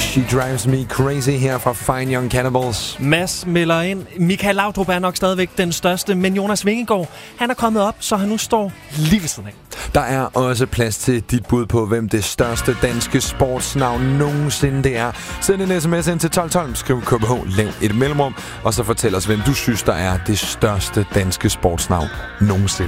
She Drives Me Crazy her fra Fine Young Cannibals. Mads melder ind. Michael Laudrup er nok stadigvæk den største, men Jonas Vingegaard, han er kommet op, så han nu står lige ved siden af. Der er også plads til dit bud på, hvem det største danske sportsnavn nogensinde det er. Send en sms ind til 1212, skriv KBH, lav et mellemrum, og så fortæl os, hvem du synes, der er det største danske sportsnavn nogensinde.